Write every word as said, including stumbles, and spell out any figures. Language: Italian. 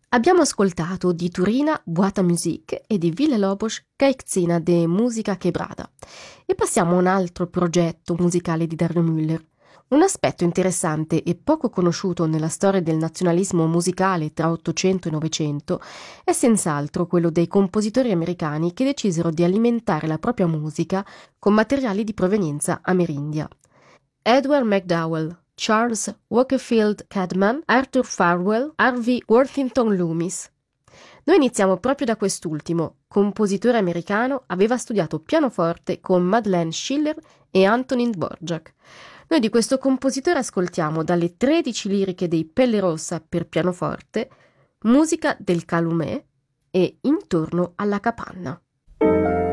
Abbiamo ascoltato di Turina Boîte à musique e di Villa-Lobos Caixina de Musica Quebrada. E passiamo a un altro progetto musicale di Dario Müller. Un aspetto interessante e poco conosciuto nella storia del nazionalismo musicale tra Ottocento e Novecento è senz'altro quello dei compositori americani che decisero di alimentare la propria musica con materiali di provenienza amerindia. Edward McDowell, Charles Wakefield Cadman, Arthur Farwell, Harvey Worthington Loomis. Noi iniziamo proprio da quest'ultimo. Compositore americano, aveva studiato pianoforte con Madeleine Schiller e Antonin Dvorak. Noi di questo compositore ascoltiamo dalle tredici liriche dei Pelle Rossa per pianoforte, musica del Calumet e Intorno alla capanna.